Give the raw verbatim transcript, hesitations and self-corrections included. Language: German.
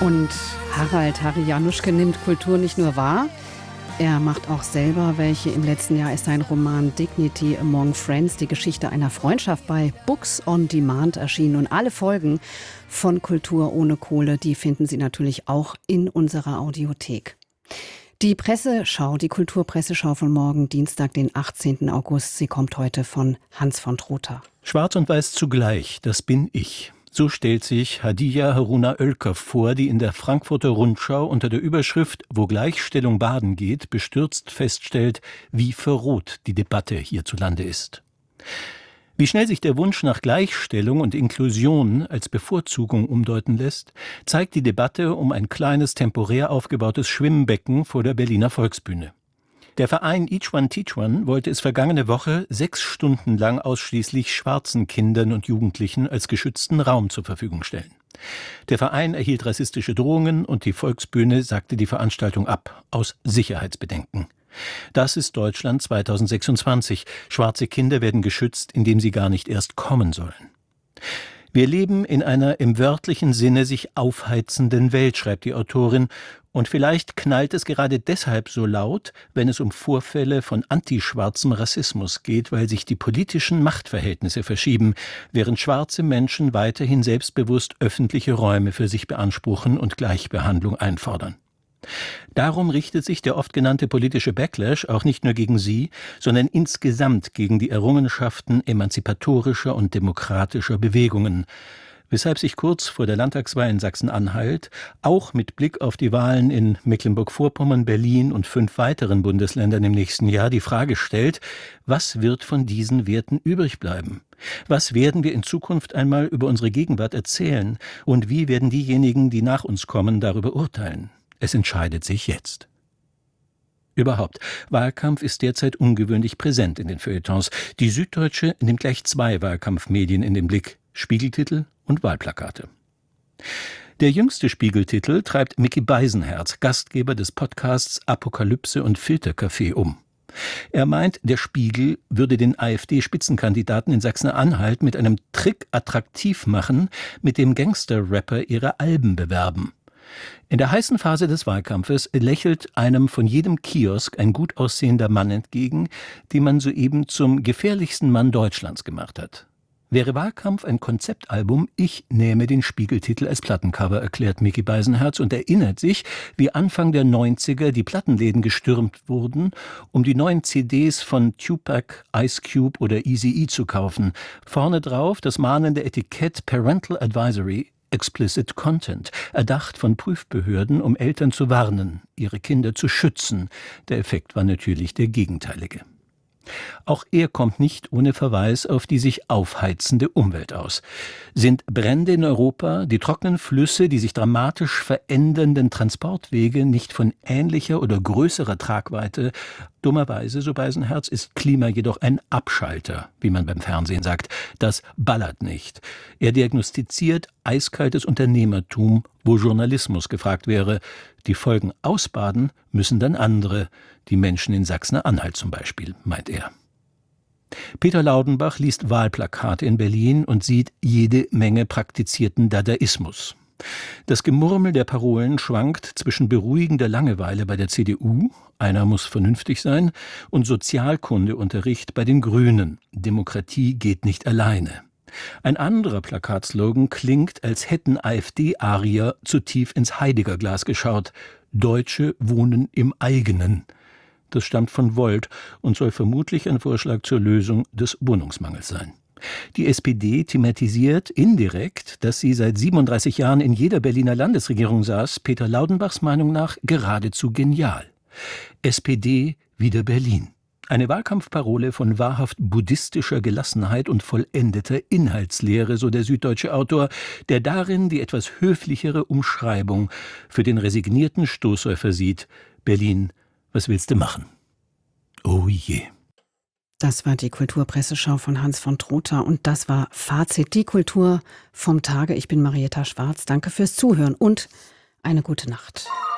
Und Harald Harry Januschke nimmt Kultur nicht nur wahr, er macht auch selber welche. Im letzten Jahr ist sein Roman Dignity Among Friends, die Geschichte einer Freundschaft, bei Books on Demand erschienen. Und alle Folgen von Kultur ohne Kohle, die finden Sie natürlich auch in unserer Audiothek. Die Presseschau, die Kulturpresseschau von morgen, Dienstag, den achtzehnten August. Sie kommt heute von Hans von Trotha. Schwarz und Weiß zugleich, das bin ich. So stellt sich Hadiye Haruna Ölker vor, die in der Frankfurter Rundschau unter der Überschrift »Wo Gleichstellung baden geht« bestürzt feststellt, wie verroht die Debatte hierzulande ist. Wie schnell sich der Wunsch nach Gleichstellung und Inklusion als Bevorzugung umdeuten lässt, zeigt die Debatte um ein kleines, temporär aufgebautes Schwimmbecken vor der Berliner Volksbühne. Der Verein Each One Teach One wollte es vergangene Woche sechs Stunden lang ausschließlich schwarzen Kindern und Jugendlichen als geschützten Raum zur Verfügung stellen. Der Verein erhielt rassistische Drohungen und die Volksbühne sagte die Veranstaltung ab, aus Sicherheitsbedenken. Das ist Deutschland zweitausendsechsundzwanzig. Schwarze Kinder werden geschützt, indem sie gar nicht erst kommen sollen. Wir leben in einer im wörtlichen Sinne sich aufheizenden Welt, schreibt die Autorin, und vielleicht knallt es gerade deshalb so laut, wenn es um Vorfälle von antischwarzem Rassismus geht, weil sich die politischen Machtverhältnisse verschieben, während schwarze Menschen weiterhin selbstbewusst öffentliche Räume für sich beanspruchen und Gleichbehandlung einfordern. Darum richtet sich der oft genannte politische Backlash auch nicht nur gegen sie, sondern insgesamt gegen die Errungenschaften emanzipatorischer und demokratischer Bewegungen, weshalb sich kurz vor der Landtagswahl in Sachsen-Anhalt auch mit Blick auf die Wahlen in Mecklenburg-Vorpommern, Berlin und fünf weiteren Bundesländern im nächsten Jahr die Frage stellt, was wird von diesen Werten übrig bleiben? Was werden wir in Zukunft einmal über unsere Gegenwart erzählen? Und wie werden diejenigen, die nach uns kommen, darüber urteilen? Es entscheidet sich jetzt. Überhaupt, Wahlkampf ist derzeit ungewöhnlich präsent in den Feuilletons. Die Süddeutsche nimmt gleich zwei Wahlkampfmedien in den Blick: Spiegeltitel und Wahlplakate. Der jüngste Spiegeltitel treibt Micky Beisenherz, Gastgeber des Podcasts Apokalypse und Filterkaffee, um. Er meint, der Spiegel würde den AfD-Spitzenkandidaten in Sachsen-Anhalt mit einem Trick attraktiv machen, mit dem Gangster-Rapper ihre Alben bewerben. In der heißen Phase des Wahlkampfes lächelt einem von jedem Kiosk ein gut aussehender Mann entgegen, den man soeben zum gefährlichsten Mann Deutschlands gemacht hat. Wäre Wahlkampf ein Konzeptalbum, ich nehme den Spiegeltitel als Plattencover, erklärt Micky Beisenherz und erinnert sich, wie Anfang der neunziger die Plattenläden gestürmt wurden, um die neuen C Ds von Tupac, Ice Cube oder Eazy-E zu kaufen. Vorne drauf das mahnende Etikett Parental Advisory, Explicit Content, erdacht von Prüfbehörden, um Eltern zu warnen, ihre Kinder zu schützen. Der Effekt war natürlich der gegenteilige. Auch er kommt nicht ohne Verweis auf die sich aufheizende Umwelt aus. Sind Brände in Europa, die trockenen Flüsse, die sich dramatisch verändernden Transportwege nicht von ähnlicher oder größerer Tragweite? Dummerweise, so Beisenherz, ist Klima jedoch ein Abschalter, wie man beim Fernsehen sagt. Das ballert nicht. Er diagnostiziert eiskaltes Unternehmertum, wo Journalismus gefragt wäre. Die Folgen ausbaden müssen dann andere, die Menschen in Sachsen-Anhalt zum Beispiel, meint er. Peter Laudenbach liest Wahlplakate in Berlin und sieht jede Menge praktizierten Dadaismus. Das Gemurmel der Parolen schwankt zwischen beruhigender Langeweile bei der C D U, einer muss vernünftig sein, und Sozialkundeunterricht bei den Grünen, Demokratie geht nicht alleine. Ein anderer Plakatslogan klingt, als hätten AfD-Arier zu tief ins Heidegger-Glas geschaut: Deutsche wohnen im eigenen. Das stammt von Volt und soll vermutlich ein Vorschlag zur Lösung des Wohnungsmangels sein. Die S P D thematisiert indirekt, dass sie seit siebenunddreißig Jahren in jeder Berliner Landesregierung saß, Peter Laudenbachs Meinung nach geradezu genial. S P D wieder Berlin. Eine Wahlkampfparole von wahrhaft buddhistischer Gelassenheit und vollendeter Inhaltslehre, so der süddeutsche Autor, der darin die etwas höflichere Umschreibung für den resignierten Stoßsäufer sieht: Berlin, was willst du machen? Oh je. Das war die Kulturpresseschau von Hans von Trotha und das war Fazit, die Kultur vom Tage. Ich bin Marietta Schwarz. Danke fürs Zuhören und eine gute Nacht.